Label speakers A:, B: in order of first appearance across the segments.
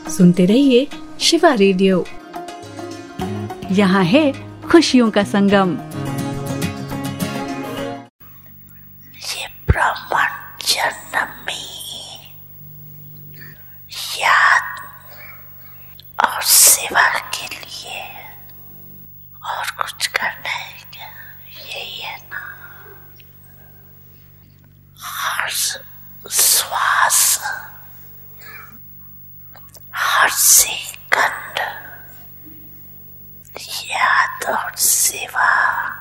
A: सुनते रहिए शिवा रेडियो। यहाँ है खुशियों का संगम।
B: ये ब्राह्मण जन्म में याद और सेवा के लिए और कुछ करना है क्या? यही है ना। हर श्वास, हर सेकंड याद और सेवा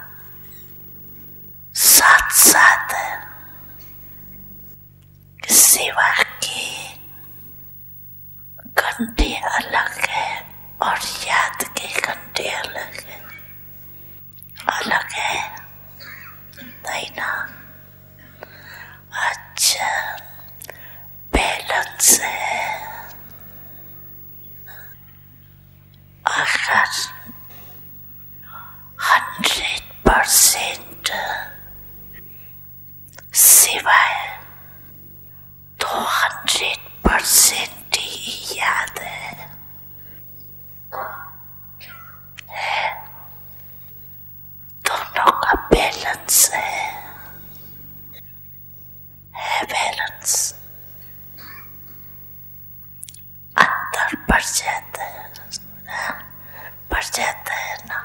B: साथ साथ। सेवा के घंटे अलग है और याद के घंटे अलग है। नहीं ना? अच्छा, बैलेंस है। अगर 100% सेवा है तो 100% ही याद है। दोनों का बैलेंस है बैलेंस। अंतर बढ़ जाता है ना।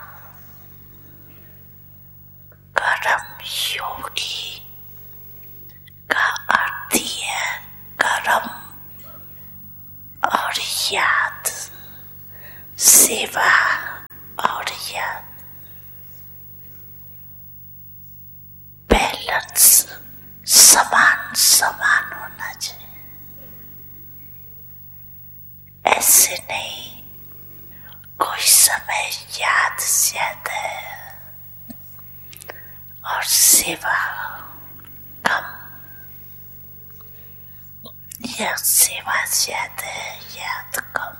B: कर्म योगी का अर्थ ही है कर्म और याद, सेवा और याद। बैलेंस समान होना चाहिए। ऐसे नहीं कोई समय याद ज्यादा है और सेवा कम, या सेवा ज्यादा है याद कम।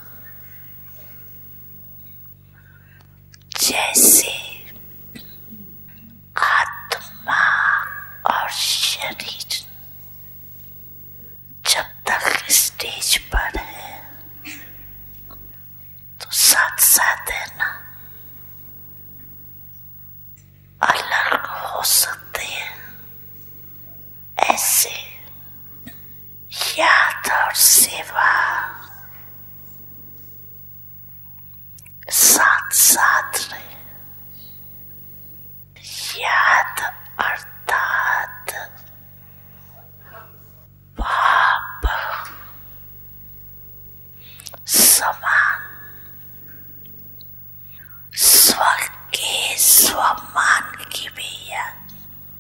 B: जैसे आत्मा और शरीर जब तक स्टेज पर है तो साथ साथ है ना। अलग हो सकते हैं। ऐसे याद और सेवा साथ साथ रहे। याद अर्थात पाप समान, स्व के स्वमान की भी याद।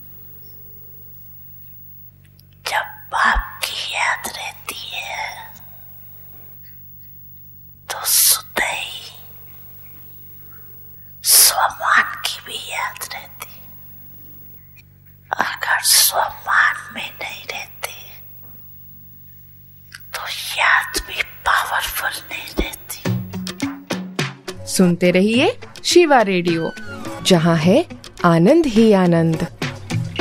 B: जब पाप की याद रहती है तो सुधई स्वमान की भी याद रहती। अगर स्वमान में नहीं रहती तो याद भी पावरफुल नहीं रहती।
A: सुनते रहिए शिवा रेडियो, जहाँ है आनंद ही आनंद।